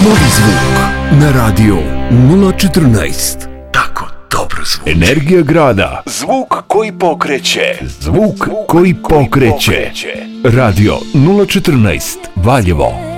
Novi zvuk na radio 014. Tako dobro zvuči. Energija grada. Zvuk koji pokreće. Zvuk koji pokreće. Radio 014 Valjevo.